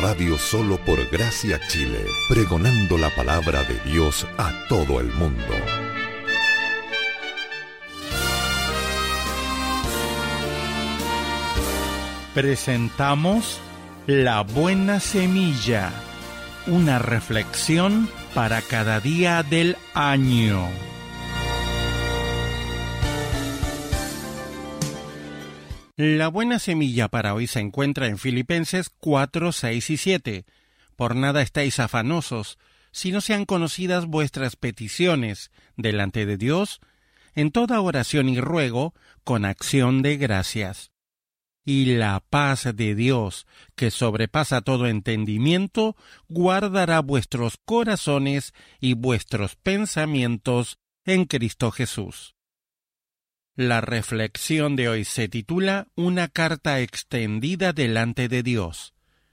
radio solo por Gracia Chile, pregonando la palabra de Dios a todo el mundo. Presentamos La Buena Semilla, una reflexión para cada día del año. La buena semilla para hoy se encuentra en Filipenses 4, 6 y 7. Por nada estáis afanosos, si no sean conocidas vuestras peticiones delante de Dios, en toda oración y ruego, con acción de gracias. Y la paz de Dios, que sobrepasa todo entendimiento, guardará vuestros corazones y vuestros pensamientos en Cristo Jesús. La reflexión de hoy se titula Una carta extendida delante de Dios.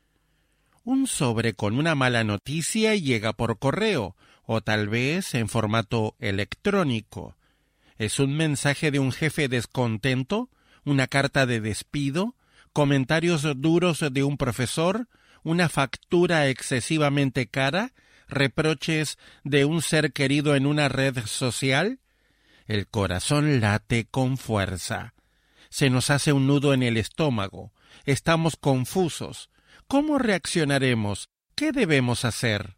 Un sobre con una mala noticia llega por correo, o tal vez en formato electrónico. ¿Es un mensaje de un jefe descontento? ¿Una carta de despido? ¿Comentarios duros de un profesor? ¿Una factura excesivamente cara? ¿Reproches de un ser querido en una red social? El corazón late con fuerza. Se nos hace un nudo en el estómago. Estamos confusos. ¿Cómo reaccionaremos? ¿Qué debemos hacer?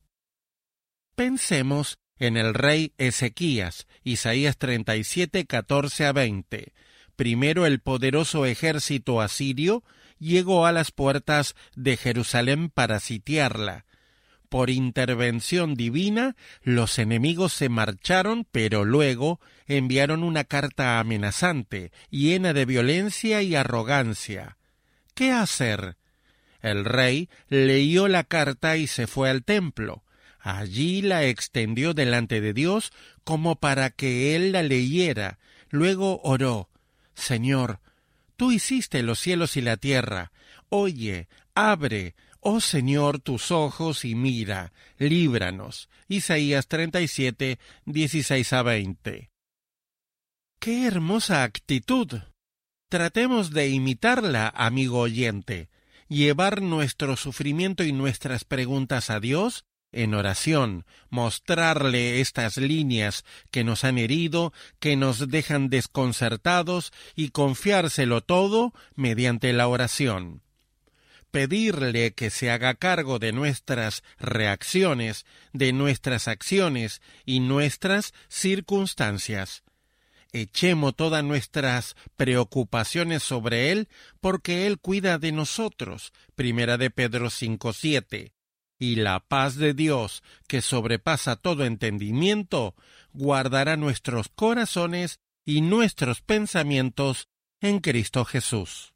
Pensemos en el rey Ezequías, Isaías 37, 14 a 20. Primero el poderoso ejército asirio llegó a las puertas de Jerusalén para sitiarla. Por intervención divina, los enemigos se marcharon, pero luego enviaron una carta amenazante, llena de violencia y arrogancia. ¿Qué hacer? El rey leyó la carta y se fue al templo. Allí la extendió delante de Dios como para que él la leyera. Luego oró: Señor, tú hiciste los cielos y la tierra. Oye, abre, oh Señor, tus ojos y mira, líbranos. Isaías 37, 16 a 20. ¡Qué hermosa actitud! Tratemos de imitarla, amigo oyente. Llevar nuestro sufrimiento y nuestras preguntas a Dios en oración, mostrarle estas líneas que nos han herido, que nos dejan desconcertados, y confiárselo todo mediante la oración. Pedirle que se haga cargo de nuestras reacciones, de nuestras acciones y nuestras circunstancias. Echemos todas nuestras preocupaciones sobre Él, porque Él cuida de nosotros. Primera de Pedro 5:7. Y la paz de Dios, que sobrepasa todo entendimiento, guardará nuestros corazones y nuestros pensamientos en Cristo Jesús.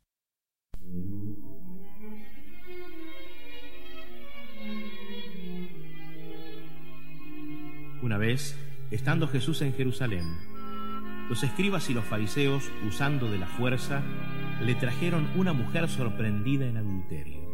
Una vez, estando Jesús en Jerusalén, los escribas y los fariseos, usando de la fuerza, le trajeron una mujer sorprendida en adulterio.